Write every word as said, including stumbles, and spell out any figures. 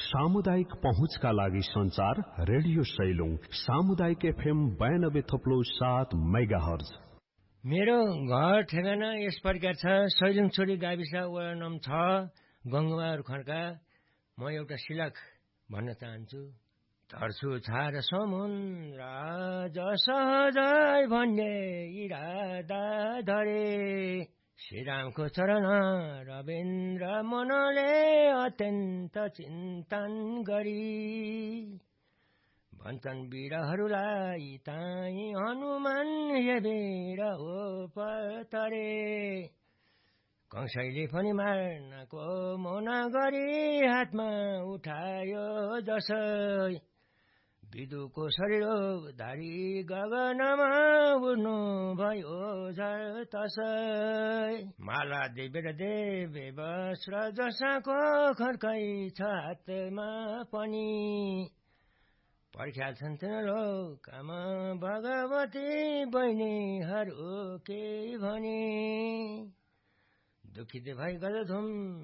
सामुदायिक पहुँचका लागि संचार रेडियो सैलुङ सामुदायिक एफएम बयानब्बे थप्लो सात मेगा हर्ज। मेरो घर ठेगाना यस प्रकार छ। सैलुङछोडी गाविस वडा नम्बर छ गंगबहादुर खड्का। म एउटा शिलक भन्न चाहन्छु। धर्छु छार समुन्द्र जसहजै भन्ने इरादा धरे श्रीरामको चरण रविन्द्र मनले अत्यन्त चिन्तन गरी भन्छन् वीरहरूलाई ताई हनुमान हेरेर हो पतरे कंसैले पनि मार्नको मना गरी हातमा उठायो जसै विदुको शरीरधारी गगनमा उड्नु भयो झर तसै माला देवेर देवे वस्त्र जसाको खड्कै छ हातमा पनि पर्ख्याल्छन् तिन लोकमा भगवती बहिनीहरू के भने दुखित भई गजधुम